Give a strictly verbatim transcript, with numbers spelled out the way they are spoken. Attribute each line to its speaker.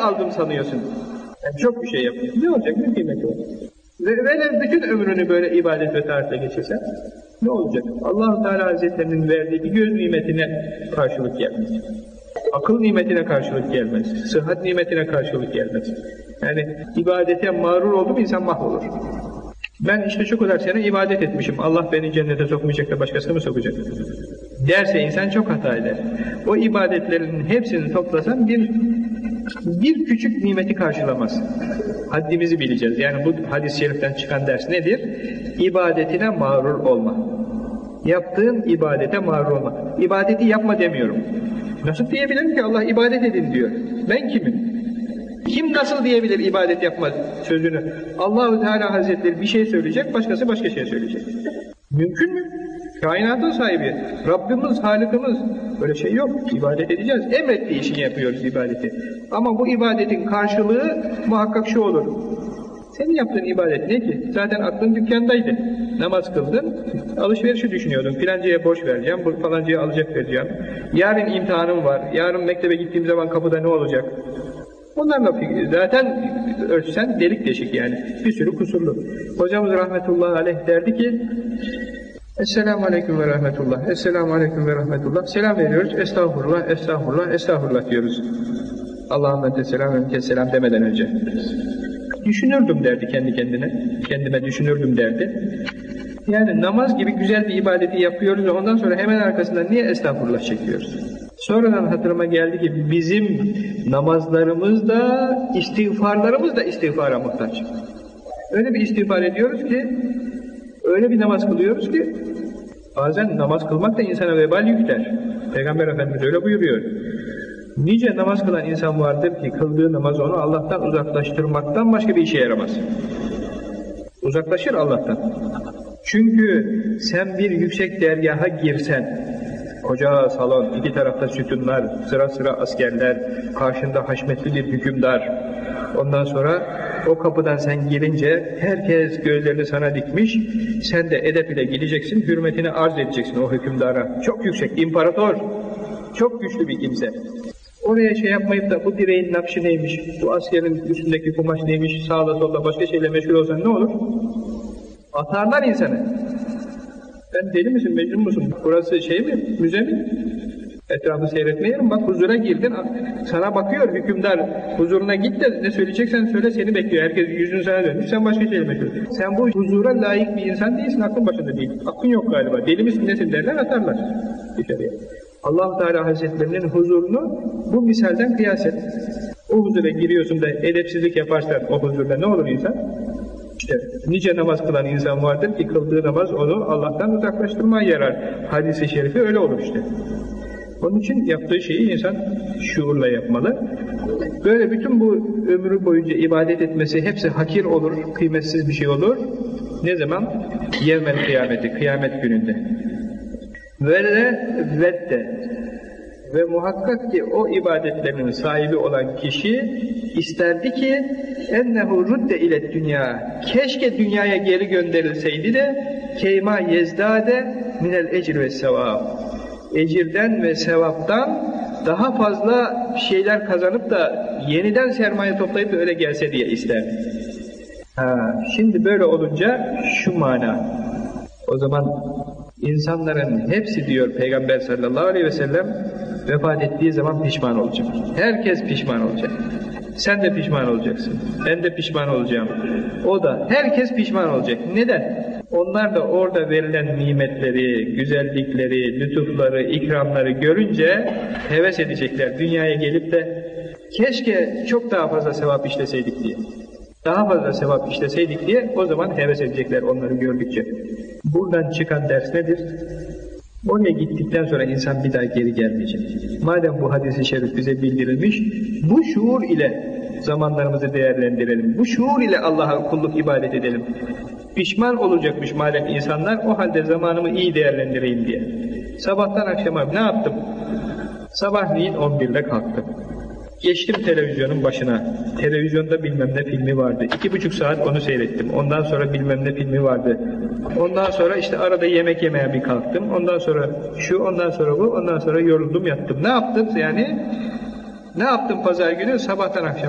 Speaker 1: aldım sanıyorsun. Yani çok bir şey yapıyorsun. Ne olacak? Ne kıymeti var? Ve velev bütün ömrünü böyle ibadet ve taatle geçirsen ne olacak? Allah-u Teala Hazretlerinin verdiği bir göz nimetine karşılık gelmez. Akıl nimetine karşılık gelmez. Sıhhat nimetine karşılık gelmez. Yani ibadete mağrur oldu mu insan mahvolur. Ben işte şu kadar sene ibadet etmişim. Allah beni cennete sokmayacak da başkasını mı sokacak? Derse insan çok hata eder. O ibadetlerin hepsini toplasan bir bir küçük nimeti karşılamaz. Haddimizi bileceğiz. Yani bu hadis-i şeriften çıkan ders nedir? İbadetine mağrur olma. Yaptığın ibadete mağrur olma. İbadeti yapma demiyorum. Nasıl diyebilirim ki Allah ibadet edin diyor. Ben kimim? Kim nasıl diyebilir ibadet yapma sözünü? Allah-u Teala Hazretleri bir şey söyleyecek, başkası başka şey söyleyecek. Mümkün mü? Kainatın sahibi, Rabbimiz, Halık'ımız. Böyle şey yok. İbadet edeceğiz. Emrettiği işini yapıyoruz ibadeti. Ama bu ibadetin karşılığı muhakkak şu olur. Senin yaptığın ibadet ne ki? Zaten aklın dükkandaydı. Namaz kıldın, alışverişi düşünüyordun. Filancaya borç vereceğim, falancaya alacak vereceğim. Yarın imtihanım var. Yarın mektebe gittiğim zaman kapıda ne olacak? Onlarla zaten ölçsen delik deşik yani. Bir sürü kusurlu. Hocamız rahmetullahi aleyh derdi ki Esselamu aleyküm ve rahmetullah. Esselamu aleyküm ve rahmetullah. Selam veriyoruz. Estağfurullah, estağfurullah, estağfurullah diyoruz. Allahümme tesselam ve selam demeden önce. Düşünürdüm derdi kendi kendine. Kendime düşünürdüm derdi. Yani namaz gibi güzel bir ibadeti yapıyoruz ve ondan sonra hemen arkasından niye estağfurullah çekiyoruz? Sonradan hatırıma geldi ki bizim namazlarımız da, istiğfarlarımız da istiğfara muhtaç. Öyle bir istiğfar ediyoruz ki, öyle bir namaz kılıyoruz ki, bazen namaz kılmak da insana vebal yükler. Peygamber Efendimiz öyle buyuruyor. Nice namaz kılan insan vardır ki, kıldığı namaz onu Allah'tan uzaklaştırmaktan başka bir işe yaramaz. Uzaklaşır Allah'tan. Çünkü sen bir yüksek dergaha girsen, koca salon, iki tarafta sütunlar, sıra sıra askerler, karşında haşmetli bir hükümdar. Ondan sonra o kapıdan sen girince herkes gözlerini sana dikmiş, sen de edep ile gideceksin, hürmetini arz edeceksin o hükümdara. Çok yüksek, imparator, çok güçlü bir kimse. Oraya şey yapmayıp da bu direğin nakşı neymiş, bu askerin üstündeki kumaş neymiş, sağda solda başka şeyle meşgul olsan ne olur? Atarlar insanı. Ben deli misin, mecnun musun? Burası şey mi, müze mi? Etrafı seyretmeyelim. Bak huzura girdin, sana bakıyor hükümdar. Huzuruna git de ne söyleyeceksen söyle, seni bekliyor. Herkes yüzünü sana dönmüş, sen başka şeyle meşgul. Sen bu huzura layık bir insan değilsin, aklın başında değil. Aklın yok galiba. Deli misin, nesin derler, atarlar dışarıya. Allah-u Teala Hazretlerinin huzurunu bu misalden kıyas et. O huzura giriyorsun da edepsizlik yaparsan o huzurda ne olur insan? İşte nice namaz kılan insan vardır ki kıldığı namaz onu Allah'tan uzaklaştırmaya yarar. Hadis-i şerifi öyle olur işte. Onun için yaptığı şeyi insan şuurla yapmalı. Böyle bütün bu ömrü boyunca ibadet etmesi hepsi hakir olur, kıymetsiz bir şey olur. Ne zaman? Yevmel kıyameti, kıyamet gününde. Vele vedde ve muhakkak ki o ibadetlerin sahibi olan kişi isterdi ki ennehu rudde ile dünya, keşke dünyaya geri gönderilseydi de keyma yezdade minel ecr ve sevab, ecirden ve sevaptan daha fazla şeyler kazanıp da yeniden sermaye toplayıp da öyle gelse diye isterdi. Ha, şimdi böyle olunca şu mana, o zaman insanların hepsi diyor Peygamber sallallahu aleyhi ve sellem vefat ettiği zaman pişman olacak. Herkes pişman olacak. Sen de pişman olacaksın. Ben de pişman olacağım. O da. Herkes pişman olacak. Neden? Onlar da orada verilen nimetleri, güzellikleri, lütufları, ikramları görünce heves edecekler. Dünyaya gelip de keşke çok daha fazla sevap işleseydik diye. Daha fazla sevap işleseydik diye o zaman heves edecekler onları gördükçe. Buradan çıkan ders nedir? Oraya gittikten sonra insan bir daha geri gelmeyecek. Madem bu hadis-i şerif bize bildirilmiş, bu şuur ile zamanlarımızı değerlendirelim. Bu şuur ile Allah'a kulluk ibadet edelim. Pişman olacakmış madem insanlar, o halde zamanımı iyi değerlendireyim diye. Sabahtan akşama ne yaptım? Sabahleyin on birde kalktım. Geçtim televizyonun başına. Televizyonda bilmem ne filmi vardı. İki buçuk saat onu seyrettim. Ondan sonra bilmem ne filmi vardı. Ondan sonra işte arada yemek yemeye bir kalktım. Ondan sonra şu, ondan sonra bu, ondan sonra yoruldum yattım. Ne yaptım yani? Ne yaptım pazar günü? Sabahtan akşam.